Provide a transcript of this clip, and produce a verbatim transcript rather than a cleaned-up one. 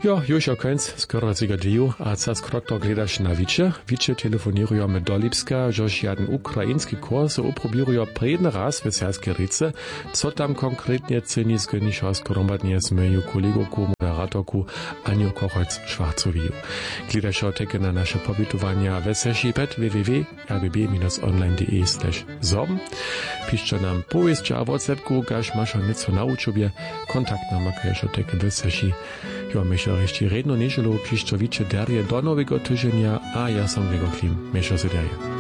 Jo, już o końc, skoro zigadliju, a ca skrotno gledaš na wicze. Wicze telefonirujemy do Lipska, żoż jeden ukraiński kurs uprobirują predny raz w serskie rice, co tam konkretnie ceni zgonišo skoromadnie zmeju kolegoku, moderatorku Aniu Kochholz-Schwarzowiju. Gledašo teke na nasze pobytowania w seši pet w w w kropka r b b kropka online kropka d e slash zorm. Piszcie nam powieście a WhatsAppku, gaż maszo nieco na uczubie, kontakt nam makajšo teke w seši. Jo, myślę, że redno nieżelo piszczowicze derje do nowego tygodnia, a ja sam Gregor Klim. Myślę, że derje.